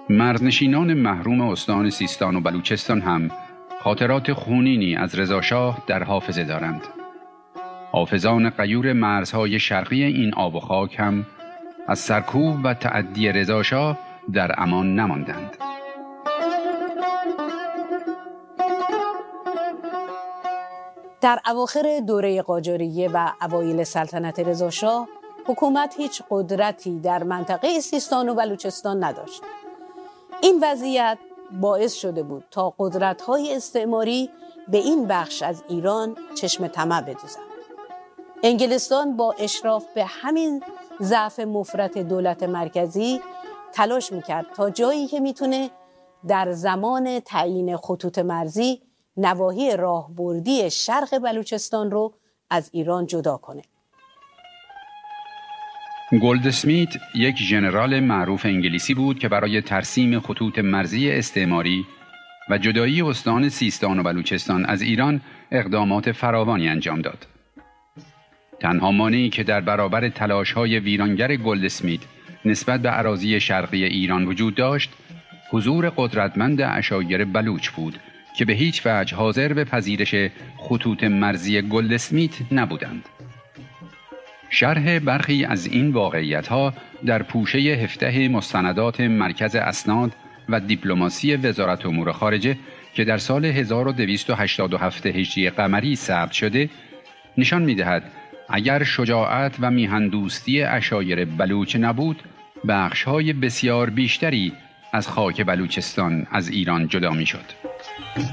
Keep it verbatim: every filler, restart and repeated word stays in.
مرزنشینان محروم استان سیستان و بلوچستان هم خاطرات خونینی از رضاشاه در حافظه دارند. حافظان غیور مرزهای شرقی این آب و خاک هم از سرکوب و تعدی رضاشاه در امان نماندند. در اواخر دوره قاجاریه و اوایل سلطنت رضاشاه حکومت هیچ قدرتی در منطقه سیستان و بلوچستان نداشت. این وضعیت باعث شده بود تا قدرت‌های استعماری به این بخش از ایران چشم طمع بدوزند. انگلستان با اشراف به همین ضعف مفرط دولت مرکزی تلاش میکرد تا جایی که میتونه در زمان تعیین خطوط مرزی نواحی راهبردی شرق بلوچستان رو از ایران جدا کنه. گلدسمیت یک ژنرال معروف انگلیسی بود که برای ترسیم خطوط مرزی استعماری و جدایی استان سیستان و بلوچستان از ایران اقدامات فراوانی انجام داد. تنها مانعی که در برابر تلاش‌های ویرانگر گلدسمیت نسبت به اراضی شرقی ایران وجود داشت، حضور قدرتمند عشایر بلوچ بود که به هیچ وجه حاضر به پذیرش خطوط مرزی گلدسمیت نبودند. شرح برخی از این واقعیت‌ها در پوشه هفده مستندات مرکز اسناد و دیپلماسی وزارت امور خارجه که در سال هزار و دویست و هشتاد و هفت هجری قمری ثبت شده نشان می‌دهد اگر شجاعت و میهندوستی عشایر بلوچ نبود، بخش‌های بسیار بیشتری از خاک بلوچستان از ایران جدا می‌شد.